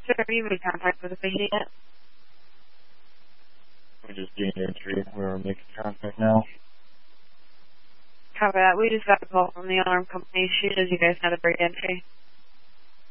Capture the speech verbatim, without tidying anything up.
Sir, have you made contact with the patient yet? We just gained entry. We're making contact now. Copy that. We just got a call from the alarm company. She says you guys had a break entry.